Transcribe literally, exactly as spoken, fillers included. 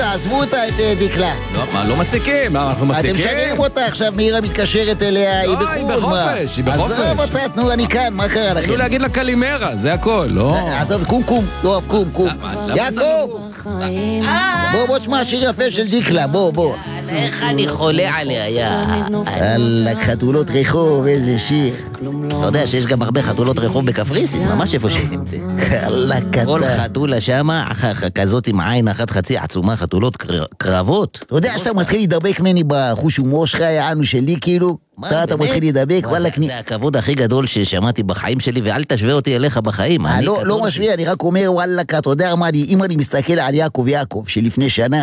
אותה, עזבו אותה את דיקלה. לא, מה, לא מציקים? מה, אנחנו מציקים? אתם משגעים אותה, עכשיו מאירה מתקשרת אליה, היא בחו"ל. היא בחופש, היא בחופש. עזוב אותה, תנו, אני כאן, מה קרה לכם? תנו להגיד לה קלימרה, זה הכל, לא? עזוב, קום, קום, לא, קום, קום. יעקב! בוא, בוא תשמע שיר יפה של דיקלה, בוא, בוא. איך אני חולה עליה, יא... אללה, חתולות רחוב, איזה שיר. אתה יודע שיש גם הרבה חתולות רחוב בקפריסין, ממש איפה שהיא נמצאת. אללה, קטן. כל חתולה שמה, כזאת עם עין אחת חצי עצומה, חתולות קרבות. אתה יודע שאתה מתחיל להידבק ממני בחוש הומור שלך, יענו שלי, כאילו? אתה מתחיל להידבק, וואלה, זה הכבוד הכי גדול ששמעתי בחיים שלי, ואל תשווה אותי אליך בחיים. לא משווה, אני רק אומר, וואלה, אתה יודע מה, אם אני מסתכל על יעקב יעקב שלפני שנה,